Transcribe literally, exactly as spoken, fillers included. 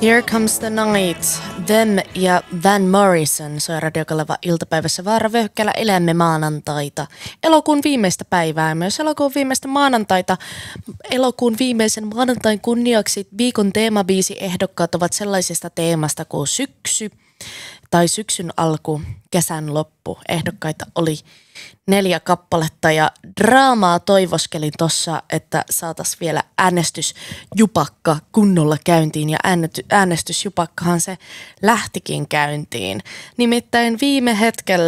Here Comes the Night, Them ja Van Morrison soi Radiokaleva iltapäivässä Vaara-vyöhykkeellä elämme maanantaita. Elokuun viimeistä päivää ja myös elokuun viimeistä maanantaita. Elokuun viimeisen maanantain kunniaksi viikon teemabiisi ehdokkaat ovat sellaisesta teemasta kuin syksy tai syksyn alku, kesän loppu. Ehdokkaita oli neljä kappaletta ja draamaa toivoskelin tossa, että saatas vielä äänestysjupakka kunnolla käyntiin ja äänestysjupakkahan se lähtikin käyntiin. Nimittäin viime hetkellä